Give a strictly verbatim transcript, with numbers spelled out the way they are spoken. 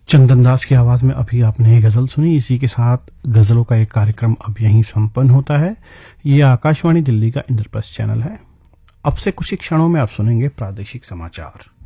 चंदन दास की आवाज में अभी आपने ये गजल सुनी। इसी के साथ गजलों का एक कार्यक्रम अब यहीं संपन्न होता है। ये आकाशवाणी दिल्ली का इंद्रप्रस्थ चैनल है। अब से कुछ ही क्षणों में आप सुनेंगे प्रादेशिक समाचार।